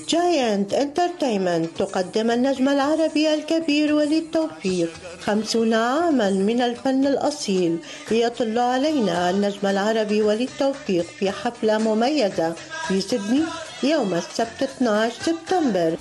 جاينت انترتينمنت تقدم النجم العربي الكبير وليد توفيق 50 عاما من الفن الأصيل. يطل علينا النجم العربي وليد توفيق في حفلة مميزة في سيدني يوم السبت 12 سبتمبر.